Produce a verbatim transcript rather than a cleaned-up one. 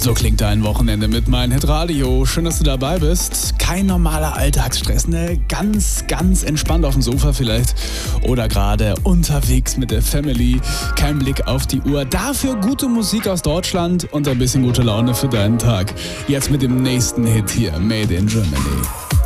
So klingt dein Wochenende mit meinem Hitradio. Schön, dass du dabei bist. Kein normaler Alltagsstress, ne? Ganz, ganz entspannt auf dem Sofa vielleicht. Oder gerade unterwegs mit der Family. Kein Blick auf die Uhr. Dafür gute Musik aus Deutschland und ein bisschen gute Laune für deinen Tag. Jetzt mit dem nächsten Hit hier, Made in Germany.